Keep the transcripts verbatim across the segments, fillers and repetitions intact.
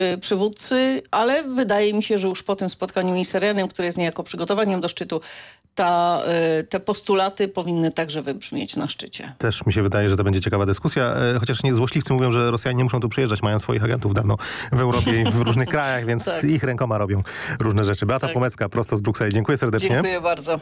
przywódcy, ale wydaje mi się, że już po tym spotkaniu ministerialnym, które jest niejako przygotowaniem do szczytu, ta, te postulaty powinny także wybrzmieć na szczycie. Też mi się wydaje, że to będzie ciekawa dyskusja, chociaż nie złośliwcy mówią, że Rosjanie nie muszą tu przyjeżdżać, mają swoich agentów dawno w Europie i w różnych krajach, więc tak. ich rękoma robią różne rzeczy. Beata tak. Pomecka, prosto z Brukseli. Dziękuję serdecznie. Dziękuję bardzo.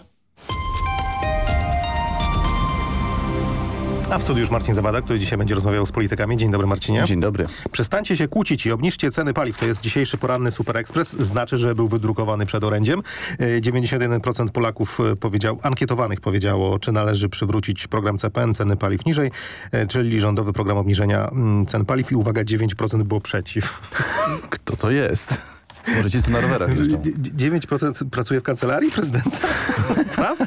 A w studiu już Marcin Zawada, który dzisiaj będzie rozmawiał z politykami. Dzień dobry, Marcinie. Dzień dobry. Przestańcie się kłócić i obniżcie ceny paliw. To jest dzisiejszy poranny Super Express. Znaczy, że był wydrukowany przed orędziem. dziewięćdziesiąt jeden procent Polaków powiedział, ankietowanych powiedziało, czy należy przywrócić program C P N, ceny paliw niżej, czyli rządowy program obniżenia cen paliw. I uwaga, dziewięć procent było przeciw. Kto to jest? Może ci na rowerach zresztą. dziewięć procent pracuje w kancelarii prezydenta? Prawda?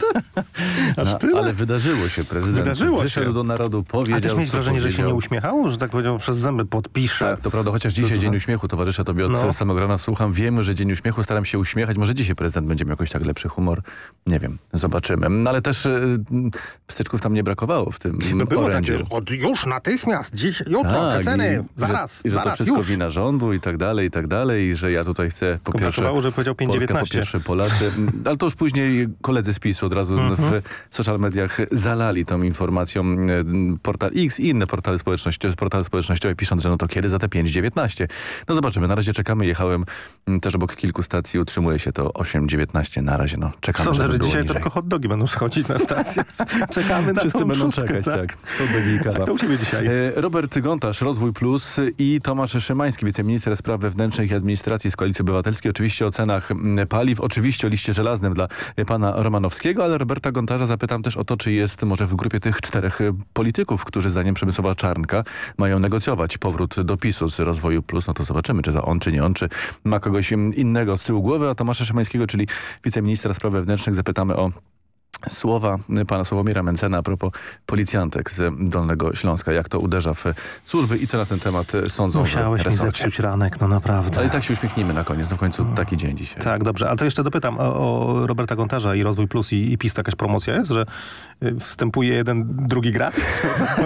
Aż no, tyle? Ale wydarzyło się. Prezydent wydarzyło wyszedł się. do narodu, powiedział, A też mieć wrażenie, powiedział. że się nie uśmiechał? Że tak powiedział, przez zęby podpisze. Tak, to prawda, chociaż dzisiaj to, Dzień Uśmiechu, towarzyszę tobie od no. samego rana, słucham, wiemy, że Dzień Uśmiechu, staram się uśmiechać. Może dzisiaj prezydent będzie miał jakoś tak lepszy humor. Nie wiem, zobaczymy. No, ale też y, pstyczków tam nie brakowało w tym no było orędziu. Takie, od już natychmiast, dziś, jutro, tak, te ceny, i, zaraz, że, i że zaraz, to wszystko już. wina rządu i tak dalej, i tak dalej, i że ja tutaj chcę po pierwsze... że powiedział pięć dziewiętnaście. Po pierwsze Polacy, ale to już później koledzy z PiSu od razu mm-hmm. w social mediach zalali tą informacją portal X i inne portale społecznościowe, portale społecznościowe pisząc, że no to kiedy za te pięć dziewiętnaście. No zobaczymy, na razie czekamy, jechałem też obok kilku stacji, utrzymuje się to osiem dziewiętnaście na razie, no czekamy, Sądzę, żeby że było dzisiaj niżej. tylko hot dogi będą schodzić na stacjach. Czekamy na Wszyscy tą będą szóstkę, czekać, tak. tak. Hot dogi i kawa. Tak, to u ciebie dzisiaj. Robert Gontarz, Rozwój Plus i Tomasz Szymański, wiceminister spraw wewnętrznych i administracji z Koalicji Obywatelskiej. Oczywiście o cenach paliw, oczywiście o liście żelaznym dla pana Romanowskiego, ale Roberta Gontarza zapytam też o to, czy jest może w grupie tych czterech polityków, którzy zdaniem Przemysława Czarnka mają negocjować powrót do PiSu z Rozwoju Plus. No to zobaczymy, czy to on, czy nie on, czy ma kogoś innego z tyłu głowy. A Tomasza Szymańskiego, czyli wiceministra spraw wewnętrznych, zapytamy o słowa pana Sławomira Mencena a propos policjantek z Dolnego Śląska. Jak to uderza w służby i co na ten temat sądzą Musiałeś w mi resorcie. zepsuć ranek, no naprawdę. Ale i tak się uśmiechnijmy na koniec, no w końcu taki dzień dzisiaj. Tak, dobrze. A to jeszcze dopytam o, o Roberta Gontarza i Rozwój Plus i, i PiS. Jakaś promocja jest, że y, wstępuje jeden, drugi gratis?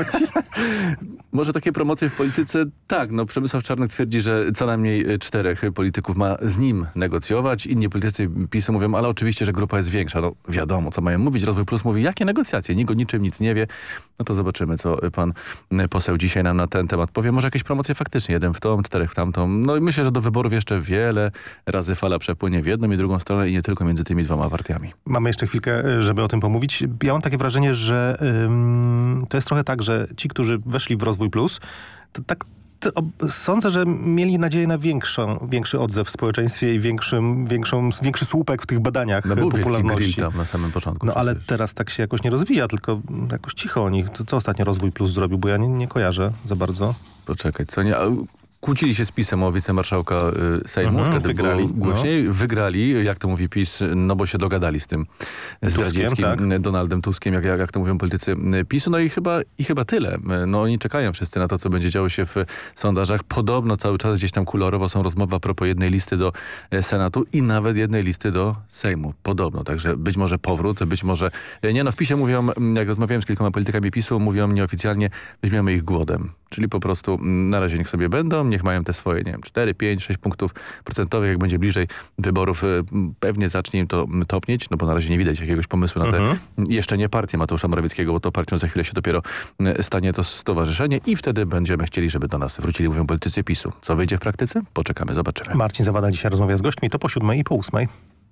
Może takie promocje w polityce? Tak, no Przemysław Czarnek twierdzi, że co najmniej czterech polityków ma z nim negocjować. Inni politycy PiSu mówią, ale oczywiście, że grupa jest większa. No wiadomo, co mają mówić. Rozwój Plus mówi, jakie negocjacje? Nikt o niczym nic nie wie. No to zobaczymy, co pan poseł dzisiaj nam na ten temat powie. Może jakieś promocje faktycznie, jeden w tą, czterech w tamtą. No i myślę, że do wyborów jeszcze wiele razy fala przepłynie w jedną i drugą stronę i nie tylko między tymi dwoma partiami. Mamy jeszcze chwilkę, żeby o tym pomówić. Ja mam takie wrażenie, że ym, to jest trochę tak, że ci, którzy weszli w Rozwój Plus, to tak to, o, sądzę, że mieli nadzieję na większą, większy odzew w społeczeństwie i większym, większą, większy słupek w tych badaniach no, był popularności. Grill tam na samym początku. No przecież. ale teraz tak się jakoś nie rozwija, tylko jakoś cicho o nich. To, co ostatnio Rozwój Plus zrobił? Bo ja nie, nie kojarzę za bardzo. Poczekaj, co nie... Kłócili się z PiS-em o wicemarszałka y, Sejmu, mhm, wtedy wygrali, było głośniej. No. Wygrali, jak to mówi PiS, no bo się dogadali z tym zdradzieckim tak. Donaldem Tuskiem, jak, jak, jak to mówią politycy PiSu. No i chyba, i chyba tyle. No oni czekają wszyscy na to, co będzie działo się w sondażach. Podobno cały czas gdzieś tam kolorowo są rozmowy a propos jednej listy do Senatu i nawet jednej listy do Sejmu. Podobno. Także być może powrót, być może... Nie no, w PiSie mówią, jak rozmawiałem z kilkoma politykami PiSu, mówią nieoficjalnie, weźmiemy ich głodem. Czyli po prostu na razie niech sobie będą, niech mają te swoje, nie wiem, cztery, pięć, sześć punktów procentowych, jak będzie bliżej wyborów, pewnie zacznie im to topnieć, no bo na razie nie widać jakiegoś pomysłu na te, mhm. jeszcze nie partię Mateusza Morawieckiego, bo to partią za chwilę się dopiero stanie to stowarzyszenie i wtedy będziemy chcieli, żeby do nas wrócili, mówią politycy PiSu. Co wyjdzie w praktyce? Poczekamy, zobaczymy. Marcin Zawada dzisiaj rozmawia z gośćmi, to po siódmej i po ósmej.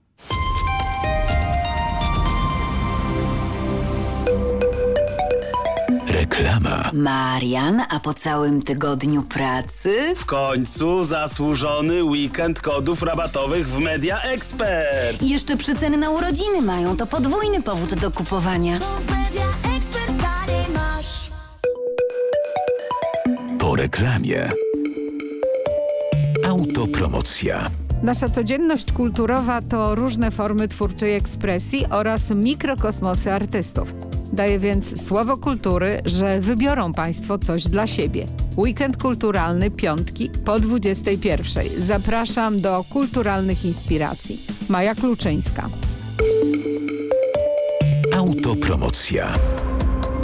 Reklama. Marian, a po całym tygodniu pracy? W końcu zasłużony weekend kodów rabatowych w Media Expert. I jeszcze przeceny na urodziny mają, to podwójny powód do kupowania. Po reklamie. Autopromocja. Nasza codzienność kulturowa to różne formy twórczej ekspresji oraz mikrokosmosy artystów. Daję więc słowo kultury, że wybiorą Państwo coś dla siebie. Weekend kulturalny piątki po dwudziestej pierwszej. Zapraszam do kulturalnych inspiracji. Maja Kluczyńska. Autopromocja.